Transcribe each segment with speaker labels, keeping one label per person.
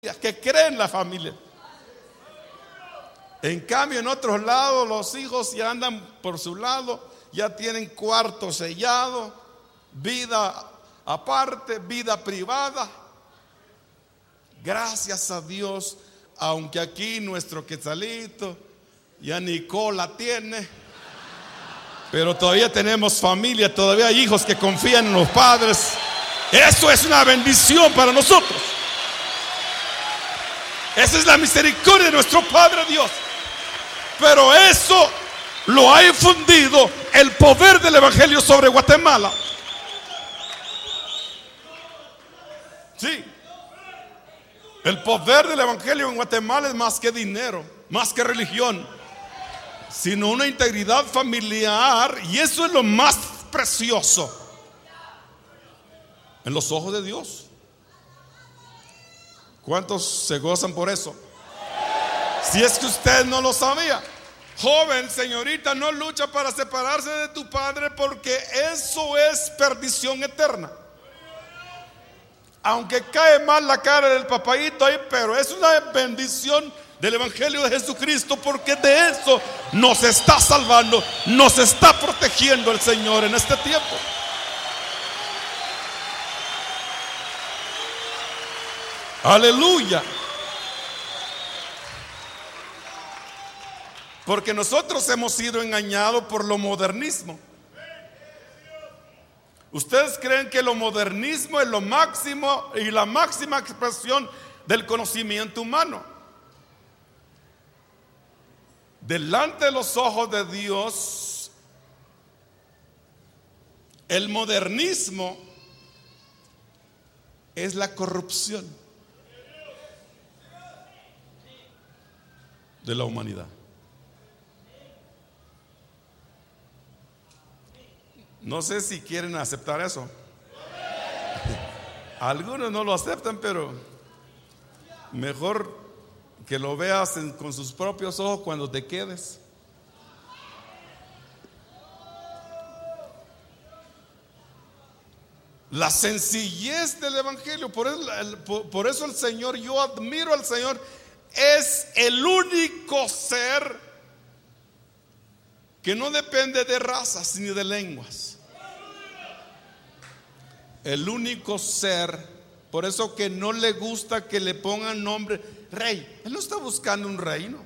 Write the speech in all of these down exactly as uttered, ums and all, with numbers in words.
Speaker 1: que creen la familia. En cambio, en otros lados, los hijos ya andan por su lado, ya tienen cuarto sellado, vida aparte, vida privada. Gracias a Dios, aunque aquí nuestro Quetzalito ya ni cola tiene, pero todavía tenemos familia, todavía hay hijos que confían en los padres. Eso es una bendición para nosotros. Esa es la misericordia de nuestro Padre Dios. Pero eso lo ha infundido el poder del Evangelio sobre Guatemala. Sí. El poder del Evangelio en Guatemala es más que dinero, más que religión, sino una integridad familiar. Y eso es lo más precioso en los ojos de Dios. ¿Cuántos se gozan por eso? Si es que usted no lo sabía. Joven, señorita, no lucha para separarse de tu padre, porque eso es perdición eterna. Aunque cae mal la cara del papadito ahí, pero es una bendición del Evangelio de Jesucristo, porque de eso nos está salvando, nos está protegiendo el Señor en este tiempo. Aleluya. Porque nosotros hemos sido engañados por lo modernismo. Ustedes creen que lo modernismo es lo máximo y la máxima expresión del conocimiento humano. Delante de los ojos de Dios, el modernismo es la corrupción de la humanidad. No sé si quieren aceptar eso. Algunos no lo aceptan, pero mejor que lo veas en, con sus propios ojos cuando te quedes. La sencillez del Evangelio, por eso, el, por, por eso el Señor, yo admiro al Señor, es el único ser que no depende de razas ni de lenguas. El único ser, por eso que no le gusta que le pongan nombre rey. Él no está buscando un reino,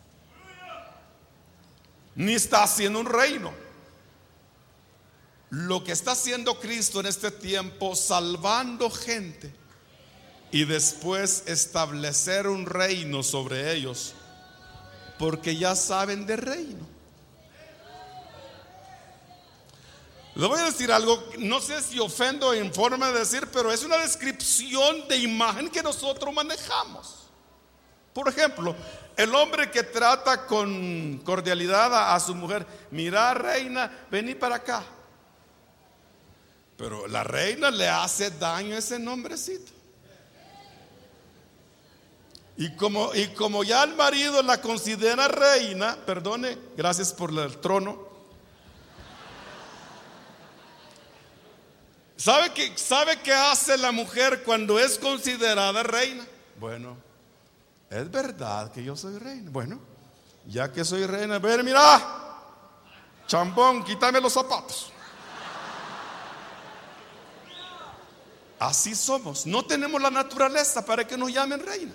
Speaker 1: ni está haciendo un reino. Lo que está haciendo Cristo en este tiempo, salvando gente y después establecer un reino sobre ellos, porque ya saben de reino. Le voy a decir algo, no sé si ofendo en forma de decir, pero es una descripción de imagen que nosotros manejamos. Por ejemplo, el hombre que trata con cordialidad a, a su mujer: mira, reina, vení para acá. Pero la reina le hace daño a ese nombrecito. Y como, y como ya el marido la considera reina, perdone, gracias por el trono. ¿Sabe qué, ¿Sabe qué hace la mujer cuando es considerada reina? Bueno, es verdad que yo soy reina. Bueno, ya que soy reina, ven, mira, chambón, quítame los zapatos. Así somos. No tenemos la naturaleza para que nos llamen reina.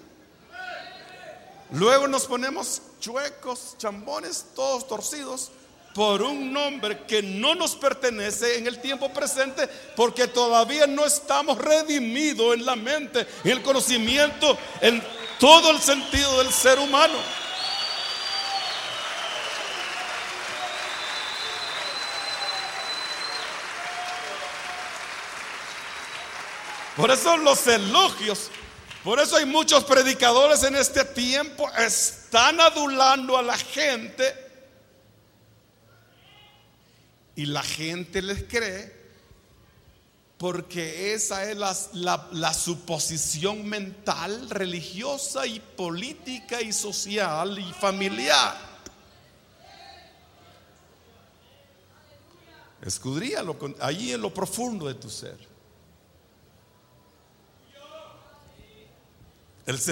Speaker 1: Luego nos ponemos chuecos, chambones, todos torcidos, por un nombre que no nos pertenece en el tiempo presente, porque todavía no estamos redimidos en la mente, en el conocimiento, en todo el sentido del ser humano. Por eso los elogios, por eso hay muchos predicadores en este tiempo, están adulando a la gente. Y la gente les cree, porque esa es la, la, la suposición mental, religiosa y política y social y familiar. Escudríalo allí en lo profundo de tu ser.